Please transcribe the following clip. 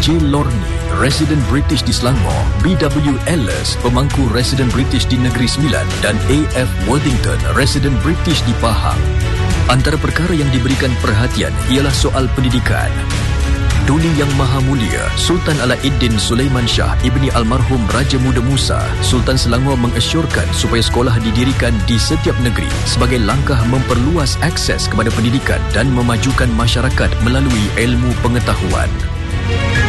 J. Lorne, Resident British di Selangor, B.W. Ellis, pemangku Resident British di Negeri Sembilan, dan A.F. Worthington, Resident British di Pahang. Antara perkara yang diberikan perhatian ialah soal pendidikan. Duli Yang Maha Mulia Sultan Alauddin Sulaiman Shah ibni almarhum Raja Muda Musa, Sultan Selangor mengesyorkan supaya sekolah didirikan di setiap negeri sebagai langkah memperluas akses kepada pendidikan dan memajukan masyarakat melalui ilmu pengetahuan.